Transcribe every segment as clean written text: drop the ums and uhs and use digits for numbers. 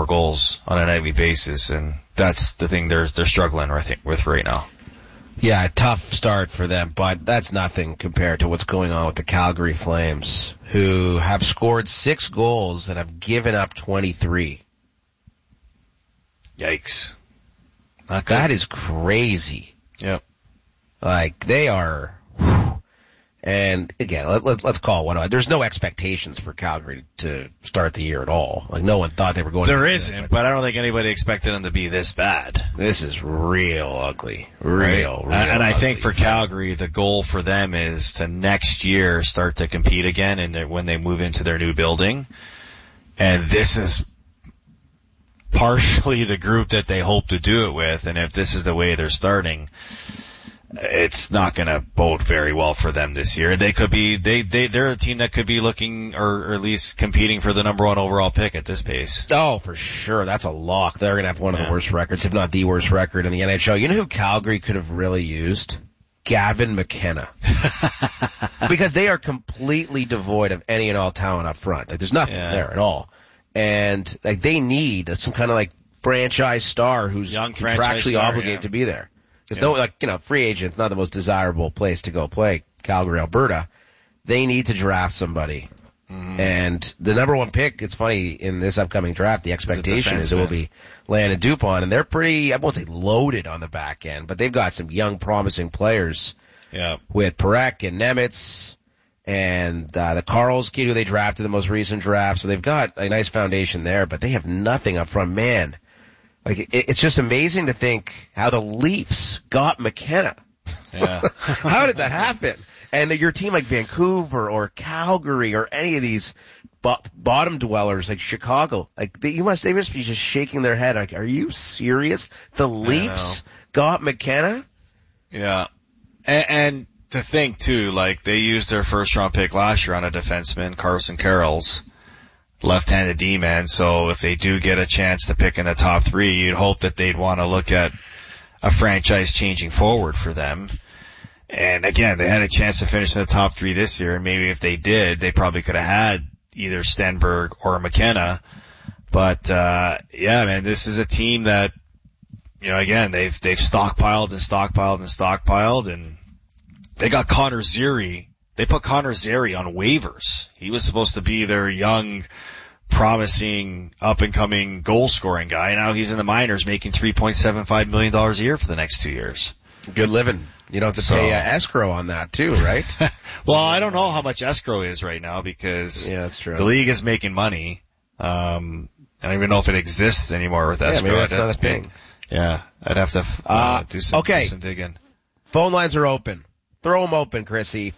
4 goals on a nightly basis, and that's the thing they're struggling, I think, with right now. Yeah, a tough start for them, but that's nothing compared to what's going on with the Calgary Flames, who have scored 6 goals and have given up 23. Yikes. Not good. That is crazy. Yep. Like, they are... And again, let's call it what. There's no expectations for Calgary to start the year at all. Like, no one thought they were going. There isn't, but I don't think anybody expected them to be this bad. This is real ugly, real. And I ugly. think for Calgary, the goal for them is to next year start to compete again, and when they move into their new building. And this is partially the group that they hope to do it with. And if this is the way they're starting, it's not going to bode very well for them this year. They could be, they're a team that could be looking, or at least competing for the number 1 overall pick at this pace. Oh, for sure. That's a lock. They're going to have one of the worst records, if not the worst record in the NHL. You know who Calgary could have really used? Gavin McKenna. Because they are completely devoid of any and all talent up front. Like, there's nothing there at all. And, like, they need some kind of, like, franchise star who's contractually obligated to be there. Because free agent's not the most desirable place to go play, Calgary, Alberta. They need to draft somebody. Mm-hmm. And the number 1 pick, it's funny, in this upcoming draft, the expectation is it will be Landon Dupont, and they're pretty, I won't say loaded on the back end, but they've got some young, promising players. Yeah. With Parekh and Nemitz and the Carl's kid who they drafted in the most recent draft. So they've got a nice foundation there, but they have nothing up front. Man, like, it's just amazing to think how the Leafs got McKenna. Yeah. How did that happen? And your team like Vancouver or Calgary or any of these bottom dwellers like Chicago, like they must be just shaking their head like, are you serious? The Leafs got McKenna? Yeah. And to think too, like, they used their first round pick last year on a defenseman, Carson Carroll's left-handed D-man, so if they do get a chance to pick in the top 3, you'd hope that they'd want to look at a franchise-changing forward for them. And again, they had a chance to finish in the top 3 this year, and maybe if they did, they probably could have had either Stenberg or McKenna. But, yeah, man, this is a team that, again, they've stockpiled and stockpiled and stockpiled, and they got Connor Zary. They put Connor Zary on waivers. He was supposed to be their young, promising, up-and-coming goal-scoring guy. Now he's in the minors making $3.75 million a year for the next 2 years. Good living. You don't have to pay escrow on that too, right? Well, I don't know how much escrow is right now because that's true. The league is making money. I don't even know if it exists anymore with escrow. Maybe that's not a thing. Yeah, I'd have to do some digging. Phone lines are open. Throw them open, Chrissy.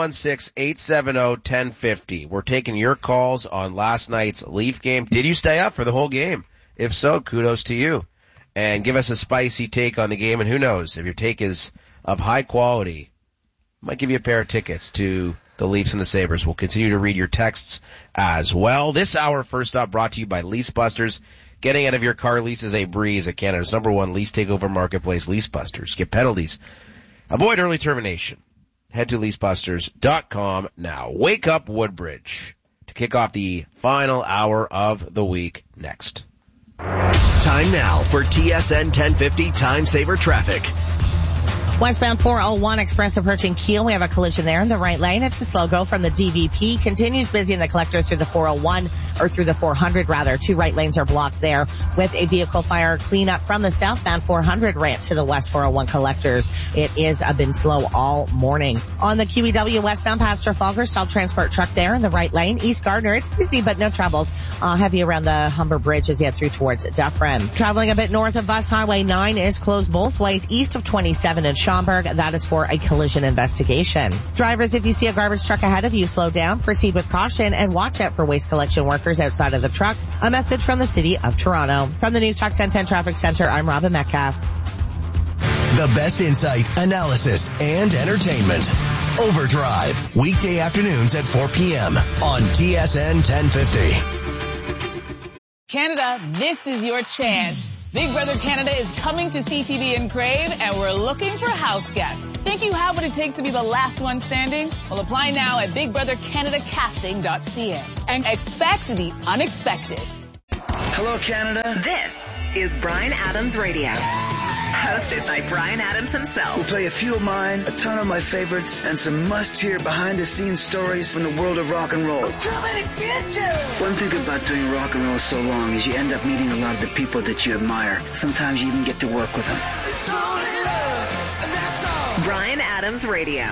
416-870-1050. We're taking your calls on last night's Leaf game. Did you stay up for the whole game? If so, kudos to you. And give us a spicy take on the game. And who knows, if your take is of high quality, might give you a pair of tickets to the Leafs and the Sabres. We'll continue to read your texts as well. This hour, first up, brought to you by Lease Busters. Getting out of your car lease is a breeze at Canada's #1 lease takeover marketplace, Lease Busters. Get penalties. Avoid early termination. Head to leasebusters.com now. Wake up Woodbridge to kick off the final hour of the week next. Time now for TSN 1050 Time Saver Traffic. Westbound 401 Express approaching Kiel. We have a collision there in the right lane. It's a slow go from the DVP. Continues busy in the collector through the 401, or through the 400 rather. 2 right lanes are blocked there with a vehicle fire cleanup from the southbound 400 ramp to the west 401 collectors. It is been slow all morning. On the QEW westbound past Trafalgar, stalled transport truck there in the right lane. East Gardner, it's busy but no troubles. Heavy around the Humber Bridge as you head through towards Dufferin. Traveling a bit north of us, Highway 9 is closed both ways east of 27 in Schaumburg. That is for a collision investigation. Drivers, if you see a garbage truck ahead of you, slow down, proceed with caution, and watch out for waste collection workers outside of the truck. A message from the City of Toronto. From the News Talk 1010 Traffic Center, I'm Robin Metcalf. The best insight, analysis, and entertainment. Overdrive, weekday afternoons at 4 p.m. on TSN 1050. Canada, this is your chance. Big Brother Canada is coming to CTV and Crave, and we're looking for house guests. Think you have what it takes to be the last one standing? Well, apply now at BigBrotherCanadaCasting.ca and expect the unexpected. Hello, Canada. This is Bryan Adams Radio. Hosted by Bryan Adams himself. We'll play a few of mine, a ton of my favorites, and some must-hear behind-the-scenes stories from the world of rock and roll. One thing about doing rock and roll so long is you end up meeting a lot of the people that you admire. Sometimes you even get to work with them. Bryan Adams Radio.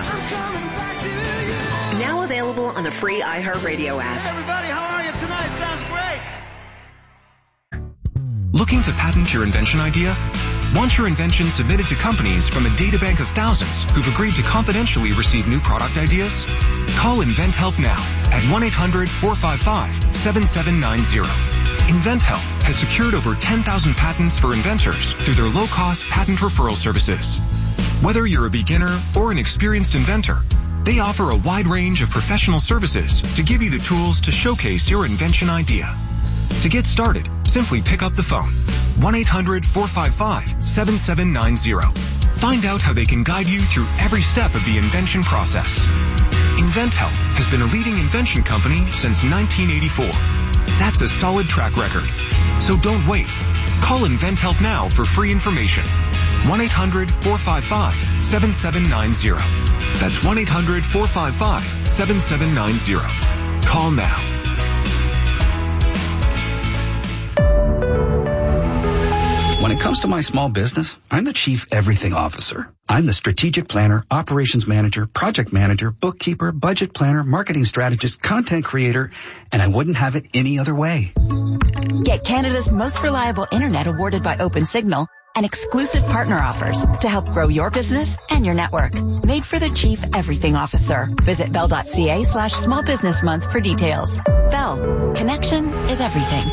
Now available on the free iHeartRadio app. Everybody, how are you tonight? Sounds great. Looking to patent your invention idea? Want your invention submitted to companies from a databank of thousands who've agreed to confidentially receive new product ideas? Call InventHelp now at 1-800-455-7790. InventHelp has secured over 10,000 patents for inventors through their low-cost patent referral services. Whether you're a beginner or an experienced inventor, they offer a wide range of professional services to give you the tools to showcase your invention idea. To get started, simply pick up the phone. 1-800-455-7790. Find out how they can guide you through every step of the invention process. InventHelp has been a leading invention company since 1984. That's a solid track record. So don't wait. Call InventHelp now for free information. 1-800-455-7790. That's 1-800-455-7790. Call now. When it comes to my small business, I'm the Chief Everything Officer. I'm the strategic planner, operations manager, project manager, bookkeeper, budget planner, marketing strategist, content creator, and I wouldn't have it any other way. Get Canada's most reliable internet awarded by OpenSignal and exclusive partner offers to help grow your business and your network. Made for the Chief Everything Officer. Visit bell.ca/small business month for details. Bell. Connection is everything.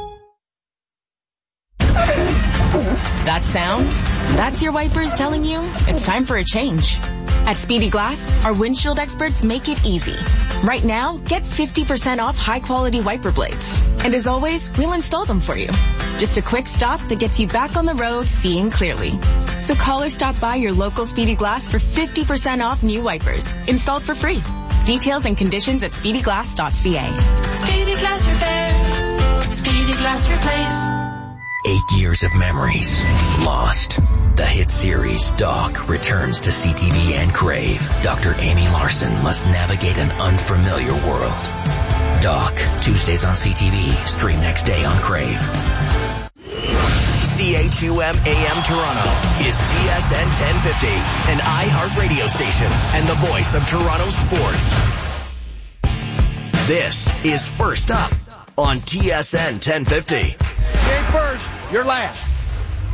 That sound? That's your wipers telling you it's time for a change. At Speedy Glass, our windshield experts make it easy. Right now, get 50% off high-quality wiper blades. And as always, we'll install them for you. Just a quick stop that gets you back on the road seeing clearly. So call or stop by your local Speedy Glass for 50% off new wipers, installed for free. Details and conditions at speedyglass.ca. Speedy Glass Repair. Speedy Glass Replace. 8 years of memories lost. The hit series Doc returns to CTV and Crave. Dr. Amy Larson must navigate an unfamiliar world. Doc, Tuesdays on CTV, stream next day on Crave. CHUM AM Toronto is TSN 1050, an iHeart radio station and the voice of Toronto sports. This is First Up on TSN 1050. Game first, you're last.